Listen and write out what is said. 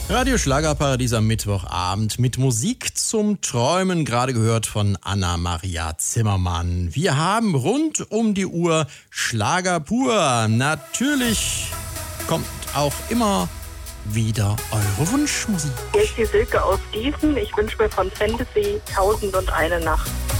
Radio Schlagerparadies am Mittwochabend mit Musik zum Träumen, gerade gehört von Anna-Maria Zimmermann. Wir haben rund um die Uhr Schlager pur. Natürlich kommt auch immer wieder eure Wunschmusik. Hier ist die Silke aus Gießen. Ich wünsche mir von Fantasy 1001 Nacht.